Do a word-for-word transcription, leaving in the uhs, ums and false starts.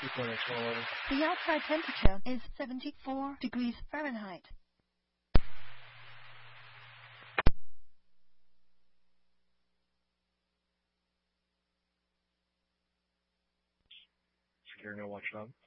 The outside temperature is seventy-four degrees Fahrenheit. Secure no watch up.